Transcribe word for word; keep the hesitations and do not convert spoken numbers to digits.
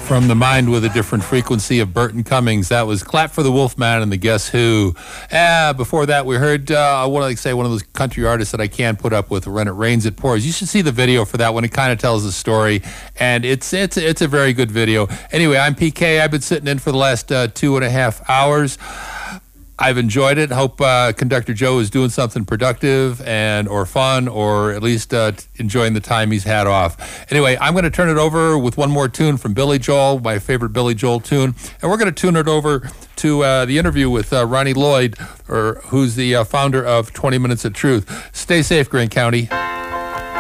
From the mind with a different frequency of Burton Cummings. That was Clap for the Wolfman and the Guess Who. Ah, before that, we heard, uh, I want to say, one of those country artists that I can't put up with, When It Rains, It Pours. You should see the video for that one. It kind of tells the story, and it's it's it's a very good video. Anyway, I'm P K. I've been sitting in for the last uh, two and a half hours. I've enjoyed it. Hope uh, Conductor Joe is doing something productive and or fun, or at least uh, enjoying the time he's had off. Anyway, I'm going to turn it over with one more tune from Billy Joel, my favorite Billy Joel tune, and we're going to tune it over to uh, the interview with uh, Ronnie Lloyd, or who's the uh, founder of twenty minutes of Truth. Stay safe, Grant County.